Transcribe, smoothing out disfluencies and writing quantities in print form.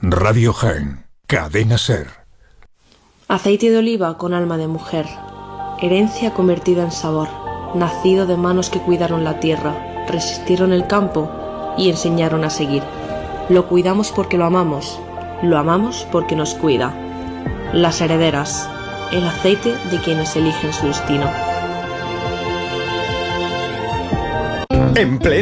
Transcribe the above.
Radio Jaén, Cadena Ser. Aceite de oliva con alma de mujer, herencia convertida en sabor, nacido de manos que cuidaron la tierra, resistieron el campo y enseñaron a seguir. Lo cuidamos porque lo amamos porque nos cuida. Las herederas, el aceite de quienes eligen su destino. En pleno